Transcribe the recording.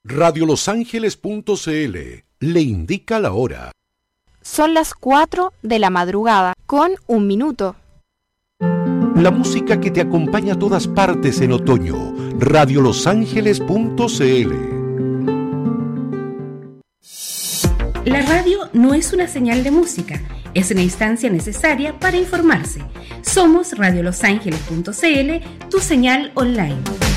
Radiolosangeles.cl le indica la hora. Son las 4 de la madrugada, con 1 minuto. La música que te acompaña a todas partes en otoño. Radiolosangeles.cl. La radio no es una señal de música, es una instancia necesaria para informarse. Somos radiolosangeles.cl, tu señal online.